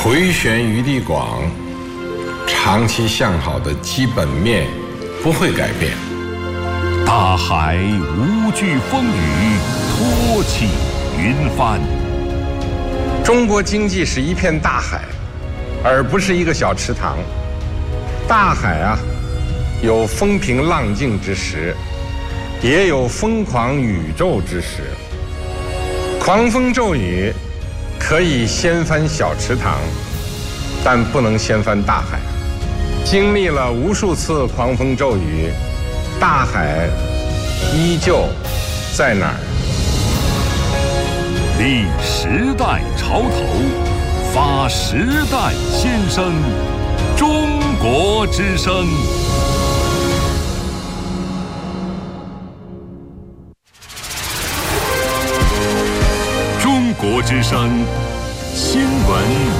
回旋余地广，长期向好的基本面不会改变。 大海无惧风雨，托起云帆。 中国经济是一片大海，而不是一个小池塘。大海啊，有风平浪静之时，也有疯狂宇宙之时。狂风骤雨可以掀翻小池塘，但不能掀翻大海。经历了无数次狂风骤雨，大海依旧在哪儿？ 立时代潮头，发时代新声，中国之声。中国之声新闻